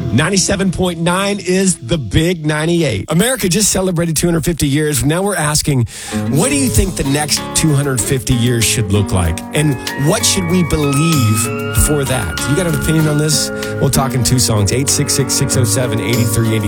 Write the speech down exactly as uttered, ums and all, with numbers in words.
ninety-seven point nine is the big ninety-eight. America just celebrated two hundred fifty years. Now we're asking, what do you think the next two hundred fifty years should look like? And what should we believe for that? You got an opinion on this? We'll talk in two songs. eight six six, six oh seven, eight three eight